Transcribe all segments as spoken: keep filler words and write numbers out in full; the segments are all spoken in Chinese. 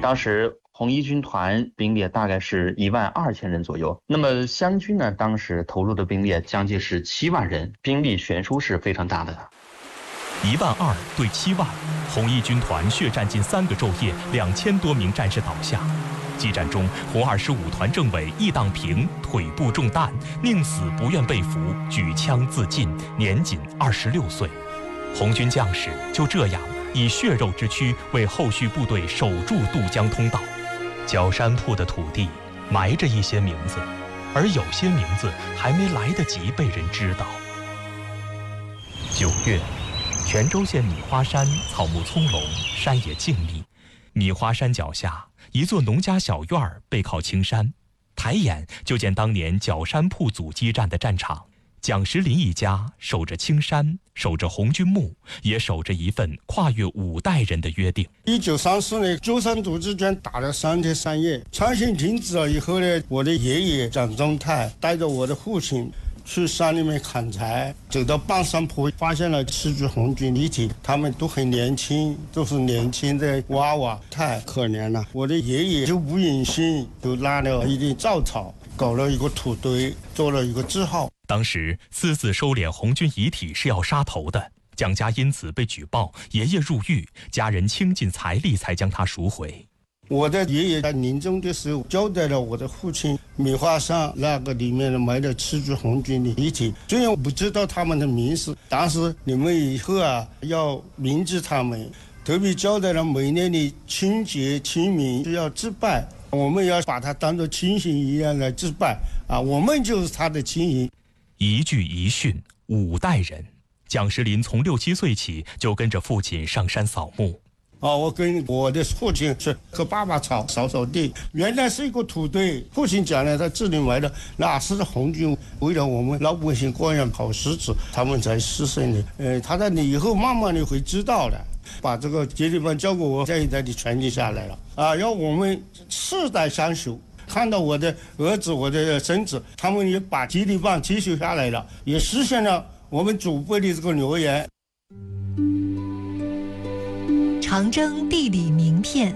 当时红一军团兵力大概是一万二千人左右，那么湘军呢，当时投入的兵力将近是七万人，兵力悬殊是非常大的。 一万二对七万，红一军团血战近三个昼夜，两千多名战士倒下。激战中，红二十五团政委易当平腿部中弹，宁死不愿被俘，举枪自尽，年仅二十六岁。红军将士就这样以血肉之躯为后续部队守住渡江通道。角山铺的土地埋着一些名字，而有些名字还没来得及被人知道。九月，泉州县米花山草木葱茏，山野静谧。米花山脚下一座农家小院儿背靠青山，抬眼就见当年角山铺阻击战的战场。蒋时林一家守着青山，守着红军墓，也守着一份跨越五代人的约定。 一九三四年九山阻击战打了三天三夜，枪声停止了以后呢，我的爷爷蒋宗泰带着我的父亲去山里面砍柴，走到半山坡，发现了七具红军遗体，他们都很年轻，都是年轻的娃娃，太可怜了。我的爷爷就无影心，就拉了一点稻草，搞了一个土堆，做了一个字号。 当时私自收敛红军遗体是要杀头的，蒋家因此被举报，爷爷入狱，家人倾尽财力才将他赎回。 我的爷爷在临终的时候交代了我的父亲，米花山那个里面埋了七具红军的遗体，虽然我不知道他们的名字，但是你们以后啊要铭记他们，特别交代了每年的清节清明要祭拜，我们要把他当作亲信一样来祭拜啊，我们就是他的亲人。 一句一训，五代人。蒋时林从六七岁起就跟着父亲上山扫墓。 啊，我跟我的父亲是和爸爸吵扫扫地，原来是一个土堆。父亲讲了，他这里埋的那是红军为了我们老百姓过上好日子，他们才牺牲的。呃，他在你以后慢慢的会知道的，把这个接力棒交给我，这一代的传递下来了。啊，要我们世代相守。看到我的儿子、我的孙子，他们也把接力棒继续下来了，也实现了我们祖辈的这个诺言。 长征地理名片。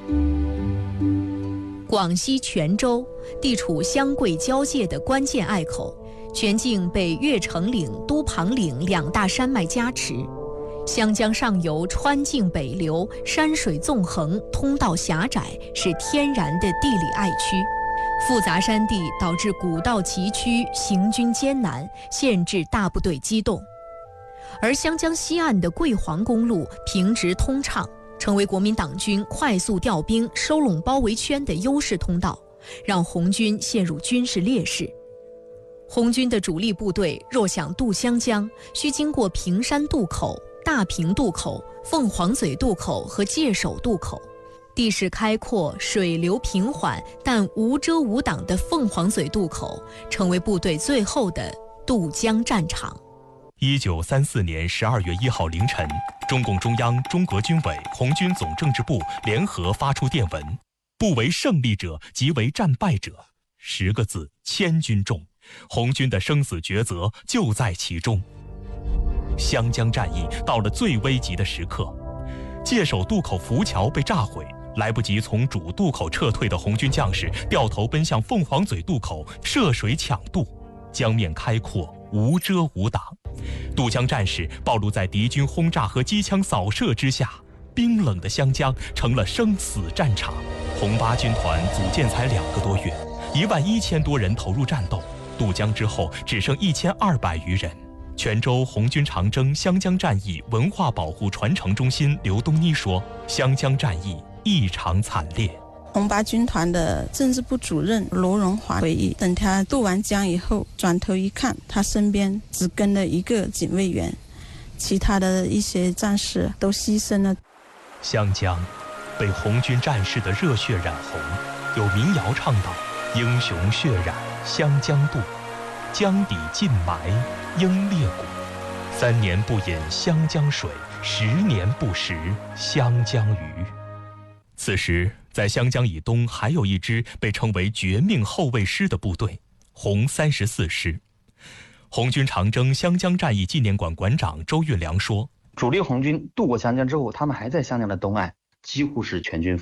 广西泉州地处湘桂交界的关键隘口，全境被越城岭、都庞岭两大山脉夹持。湘江上游川泾北流，山水纵横，通道狭窄，是天然的地理隘区。复杂山地导致古道崎岖，行军艰难，限制大部队机动。而湘江西岸的桂黄公路平直通畅，成为国民党军快速调兵、收拢包围圈的优势通道，让红军陷入军事劣势。红军的主力部队若想渡湘江，需经过平山渡口、大坪渡口、凤凰嘴渡口和界首渡口。地势开阔，水流平缓，但无遮无挡的凤凰嘴渡口成为部队最后的渡江战场。 一九三四年十二月一号凌晨，中共中央、中革军委、红军总政治部联合发出电文：不为胜利者，即为战败者。十个字，千钧重。红军的生死抉择就在其中。湘江战役到了最危急的时刻，界首渡口浮桥被炸毁，来不及从主渡口撤退的红军将士掉头奔向凤凰嘴渡口涉水抢渡，江面开阔，无遮无挡。渡江战士暴露在敌军轰炸和机枪扫射之下，冰冷的湘江成了生死战场。红八军团组建才两个多月，一万一千多人投入战斗，渡江之后只剩一千二百余人。泉州红军长征湘江战役文化保护传承中心刘东妮说：“湘江战役异常惨烈。” 红八军团的政治部主任罗荣华回忆，等他渡完江以后，转头一看，他身边只跟了一个警卫员，其他的一些战士都牺牲了。 湘江被红军战士的热血染红，有民谣唱道：“英雄血染湘江渡，江底尽埋英烈骨。三年不饮湘江水，十年不食湘江鱼。”此时，在湘江以东还有一支被称为绝命后卫师的部队——红三十四师。红军长征湘江战役纪念馆馆长周运良说：“ 主力红军渡过湘江之后，他们还在湘江的东岸，几乎是全军